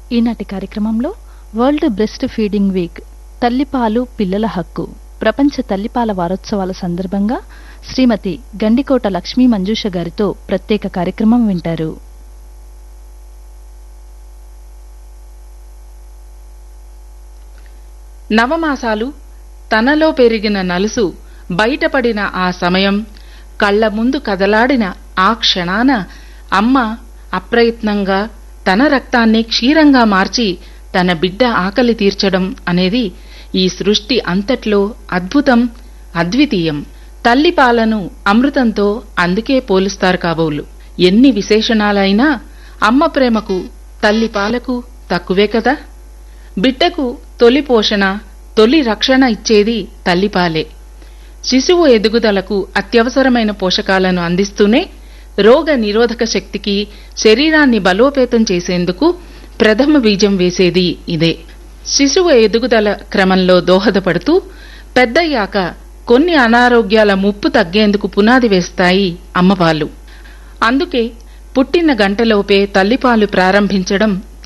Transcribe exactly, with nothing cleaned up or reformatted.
ఈనాటి కార్యక్రమంలో world breast feeding week తల్లిపాలు పిల్లల హక్కు ప్రపంచ తల్లిపాల వారోత్సవాల సందర్భంగా శ్రీమతి గండికోట లక్ష్మీ మంజూష గారితో ప్రత్యేక కార్యక్రమం వింటారు. నవమాసాలు తనలో పెరిగిన నలుసు బయటపడిన ఆ సమయం, కళ్ల ముందు కదలాడిన ఆ క్షణాన అమ్మ అప్రయత్నంగా తన రక్తాన్ని క్షీరంగా మార్చి తన బిడ్డ ఆకలి తీర్చడం అనేది ఈ సృష్టి అంతట్లో అద్భుతం, అద్వితీయం. తల్లిపాలను అమృతంతో అందుకే పోలుస్తారు కాబోలు. ఎన్ని విశేషణాలైనా అమ్మ ప్రేమకు తల్లిపాలకు తక్కువే కదా. బిడ్డకు తొలి పోషణ, తొలి రక్షణ ఇచ్చేది తల్లిపాలే. శిశువు ఎదుగుదలకు అత్యవసరమైన పోషకాలను అందిస్తూనే రోగ నిరోధక శక్తికి, శరీరాన్ని బలోపేతం చేసేందుకు ప్రథమ బీజం వేసేది ఇదే. శిశువు ఎదుగుదల క్రమంలో దోహదపడుతూ పెద్దయ్యాక కొన్ని అనారోగ్యాల ముప్పు తగ్గేందుకు పునాది వేస్తాయి అమ్మపాలు. అందుకే పుట్టిన గంటలోపే తల్లిపాలు ప్రారంభించడం